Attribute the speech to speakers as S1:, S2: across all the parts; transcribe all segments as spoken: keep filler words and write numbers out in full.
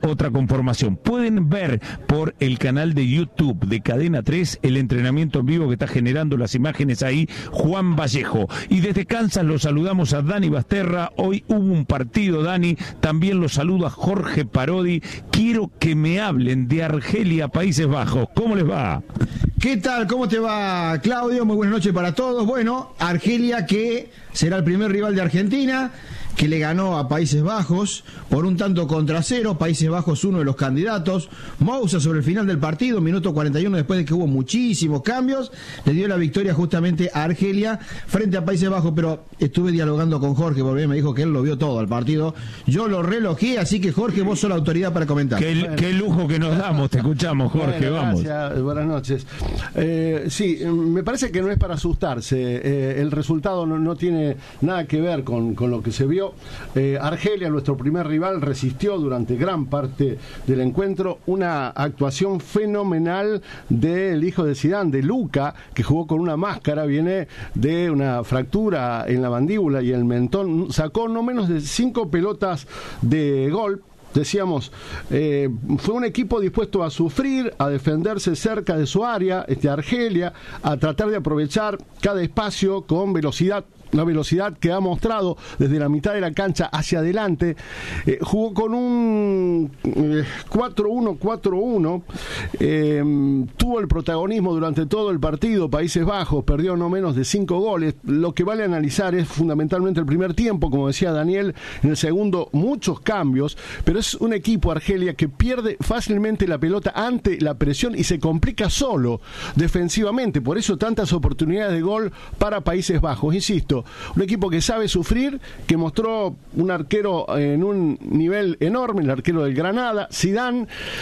S1: otra conformación. Pueden ver por el canal de YouTube de Cadena tres el entrenamiento en vivo que está generando las imágenes ahí Juan Vallejo. Y desde Kansas los saludamos a Dani Basterra. Hoy hubo un partido, Dani. También los saludo a Jorge Parodi. Quiero que me hablen de Argelia, Países Bajos. ¿Cómo les va?
S2: ¿Qué tal? ¿Cómo te va, Claudio? Muy buenas noches para todos. Bueno, Argelia, que será el primer rival de Argentina, que le ganó a Países Bajos por un tanto contra cero. Países Bajos, uno de los candidatos. Moussa, sobre el final del partido, minuto cuarenta y uno, después de que hubo muchísimos cambios, le dio la victoria justamente a Argelia frente a Países Bajos. Pero estuve dialogando con Jorge, porque me dijo que él lo vio todo al partido. Yo lo relojé, así que Jorge, vos sos la autoridad para comentar.
S1: Qué, bueno. qué lujo que nos damos, te escuchamos, Jorge, bueno, vamos.
S3: Gracias, buenas noches. Eh, sí, me parece que no es para asustarse. Eh, el resultado no, no tiene nada que ver con, con lo que se vio. Eh, Argelia, nuestro primer rival, resistió durante gran parte del encuentro. Una actuación fenomenal del hijo de Zidane, de Luka, que jugó con una máscara, viene de una fractura en la mandíbula y el mentón. Sacó no menos de cinco pelotas de gol. Decíamos, eh, fue un equipo dispuesto a sufrir, a defenderse cerca de su área, este Argelia, a tratar de aprovechar cada espacio con velocidad. La velocidad que ha mostrado desde la mitad de la cancha hacia adelante. Eh, jugó con un eh, cuatro uno cuatro uno, eh, tuvo el protagonismo durante todo el partido. Países Bajos perdió no menos de cinco goles. Lo que vale analizar es fundamentalmente el primer tiempo, como decía Daniel. En el segundo muchos cambios, pero es un equipo, Argelia, que pierde fácilmente la pelota ante la presión y se complica solo defensivamente. Por eso tantas oportunidades de gol para Países Bajos. Insisto, un equipo que sabe sufrir, que mostró un arquero en un nivel enorme, el arquero del Granada, Zidane,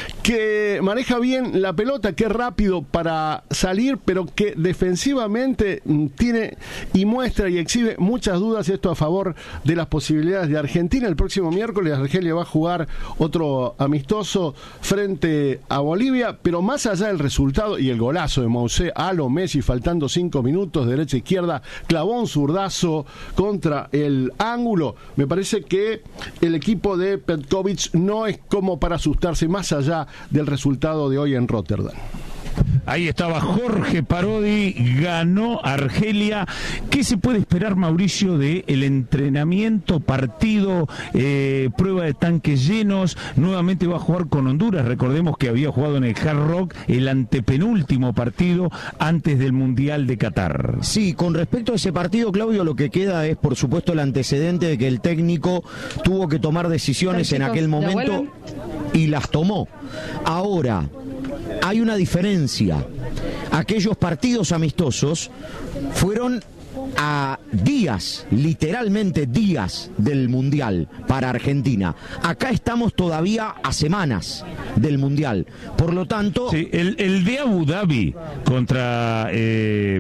S3: que maneja bien la pelota, que es rápido para salir, pero que defensivamente tiene y muestra y exhibe muchas dudas. Esto a favor de las posibilidades de Argentina. El próximo miércoles Argelia va a jugar otro amistoso frente a Bolivia, pero más allá del resultado y el golazo de Moussa a lo Messi, faltando cinco minutos, derecha izquierda, clavó un zurdazo contra el ángulo. Me parece que el equipo de Petkovic no es como para asustarse, más allá del resultado de hoy en Rotterdam.
S1: Ahí estaba Jorge Parodi, ganó Argelia. ¿Qué se puede esperar, Mauricio, de el entrenamiento, partido, eh, prueba de tanques llenos? Nuevamente va a jugar con Honduras. Recordemos que había jugado en el Hard Rock el antepenúltimo partido antes del Mundial de Qatar.
S2: Sí, con respecto a ese partido, Claudio, lo que queda es, por supuesto, el antecedente de que el técnico tuvo que tomar decisiones en aquel momento y las tomó. Ahora, hay una diferencia. Aquellos partidos amistosos fueron a días, literalmente días del Mundial para Argentina. Acá estamos todavía a semanas del Mundial. Por lo tanto...
S1: Sí, el, el de Abu Dhabi contra eh,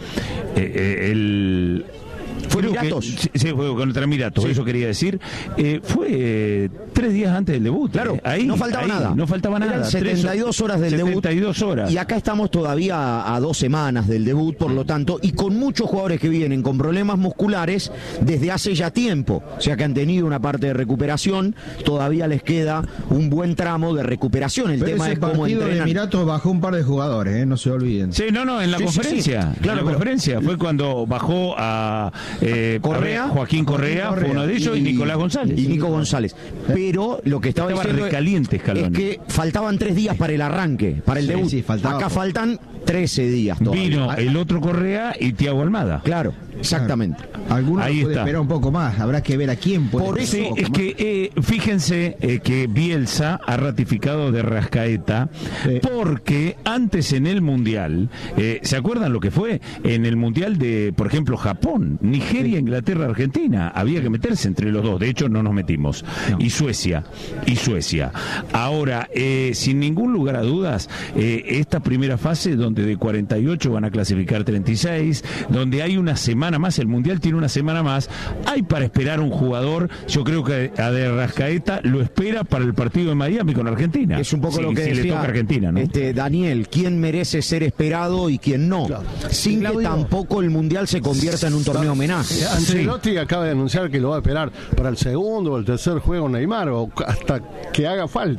S1: eh, el...
S2: Fue Emiratos.
S1: Que, sí, fue contra Emiratos, sí. Eso quería decir. Eh, fue eh, tres días antes del debut.
S2: Claro,
S1: eh. ahí,
S2: no faltaba
S1: ahí,
S2: nada.
S1: No faltaba nada.
S2: Eran setenta y dos horas del
S1: setenta y dos
S2: debut.
S1: Horas.
S2: Y acá estamos todavía a, a dos semanas del debut, por lo tanto, y con muchos jugadores que vienen con problemas musculares desde hace ya tiempo. O sea que han tenido una parte de recuperación, todavía les queda un buen tramo de recuperación. El
S4: pero
S2: tema
S4: ese
S2: es cómo
S4: partido
S2: entrenan.
S4: de Emiratos bajó un par de jugadores, ¿eh? No se olviden.
S1: Sí, no, no, en la
S2: sí,
S1: conferencia.
S2: Sí, sí. Claro,
S1: en la
S2: pero...
S1: conferencia fue cuando bajó a eh,
S2: Correa.
S1: A ver, Joaquín Correa, Correa, fue uno de ellos, y, y Nicolás González.
S2: Y Nico González. Pero lo que estaba,
S1: estaba
S2: diciendo
S1: recaliente,
S2: es
S1: Scaloni.
S2: que faltaban tres días para el arranque, para el
S4: sí,
S2: debut.
S4: Sí,
S2: acá faltan trece días todavía.
S1: Vino el otro Correa y Thiago Almada.
S2: Claro, exactamente.
S4: Algunos
S1: Ahí
S4: puede
S1: está.
S4: esperar un poco más, habrá que ver a quién puede.
S2: Por eso
S1: sí, es que eh, fíjense eh, que Bielsa ha ratificado de Rascaeta, sí. Porque antes en el Mundial, eh, ¿se acuerdan lo que fue? En el Mundial de, por ejemplo, Japón, Nigeria, sí. Inglaterra, Argentina, había que meterse entre los dos, de hecho no nos metimos, no. y Suecia, y Suecia. Ahora, eh, sin ningún lugar a dudas, eh, esta primera fase donde de cuarenta y ocho van a clasificar treinta y seis, donde hay una semana más, el Mundial tiene una semana más, hay para esperar un jugador. Yo creo que a de Rascaeta lo espera para el partido de Miami con Argentina.
S2: Es un poco
S1: si,
S2: lo que
S1: si
S2: decía
S1: le toca a Argentina, ¿no?
S2: este, Daniel, quién merece ser esperado y quién no, claro. Sin Claudio, que tampoco el Mundial se convierta en un torneo homenaje.
S3: Ancelotti sí. acaba de anunciar que lo va a esperar para el segundo o el tercer juego Neymar, o hasta que haga falta.